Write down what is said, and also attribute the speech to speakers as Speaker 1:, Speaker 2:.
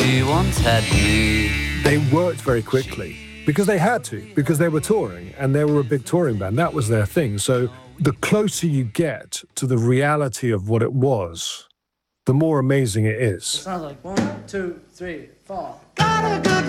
Speaker 1: She once had me.
Speaker 2: They worked very quickly because they had to, because they were touring and they were a big touring band. That was their thing. So the closer you get to the reality of what it was, the more amazing it is.
Speaker 3: Sounds like 1, 2, 3, 4.